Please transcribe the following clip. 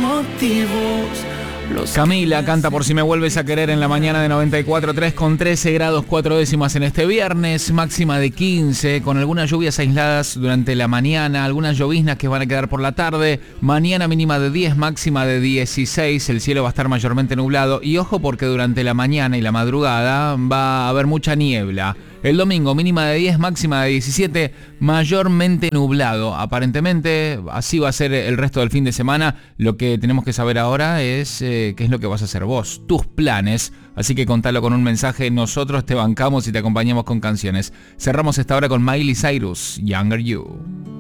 Camila canta Por si me vuelves a querer en la mañana de 94.3 con 13 grados 4 décimas en este viernes, máxima de 15, con algunas lluvias aisladas durante la mañana, algunas lloviznas que van a quedar por la tarde, mañana mínima de 10, máxima de 16, el cielo va a estar mayormente nublado y ojo porque durante la mañana y la madrugada va a haber mucha niebla. El domingo mínima de 10, máxima de 17, mayormente nublado. Aparentemente así va a ser el resto del fin de semana. Lo que tenemos que saber ahora es qué es lo que vas a hacer vos, tus planes. Así que contalo con un mensaje, nosotros te bancamos y te acompañamos con canciones. Cerramos esta hora con Miley Cyrus, Younger You.